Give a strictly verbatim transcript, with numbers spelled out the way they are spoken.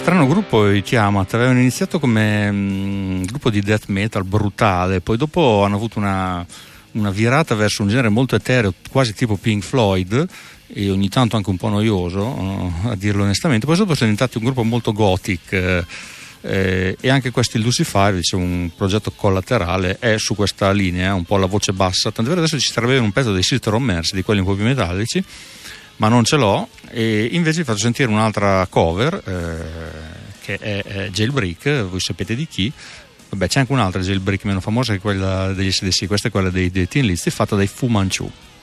strano gruppo, i Tiamat, avevano iniziato come um, gruppo di death metal brutale, poi dopo hanno avuto una, una virata verso un genere molto etereo, quasi tipo Pink Floyd, e ogni tanto anche un po' noioso, uh, a dirlo onestamente. Poi dopo sono diventati un gruppo molto gothic, eh, eh, e anche questo, il Lucifer, diciamo, un progetto collaterale, è su questa linea, un po' la voce bassa, tanto vero adesso ci sarebbe un pezzo dei Sister of Mercy, di quelli un po' più metallici, ma non ce l'ho, e invece vi faccio sentire un'altra cover, eh, che è, è Jailbreak, voi sapete di chi. Vabbè, c'è anche un'altra Jailbreak meno famosa, che è quella degli S D C, questa è quella dei, dei Tin Lizzy, fatta dai Fu Manchu.